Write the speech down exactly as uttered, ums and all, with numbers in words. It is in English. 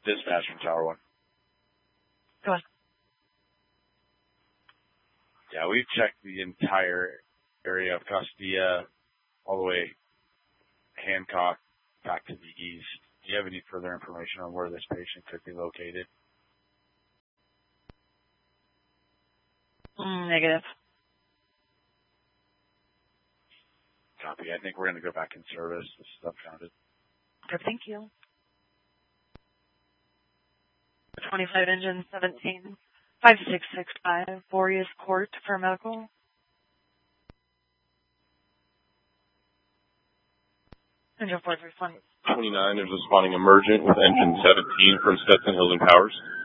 Dispatch from Tower One. Go on. Yeah, we've checked the entire area of Castilla, all the way Hancock, back to the east. Do you have any further information on where this patient could be located? Mm, negative. Copy. I think we're going to go back in service. This is unfounded. Good, thank you. twenty-five engine seventeen, five six six five, Boreas Court for medical. Engine four three one. twenty-nine is responding emergent with engine seventeen from Stetson Hills and Powers.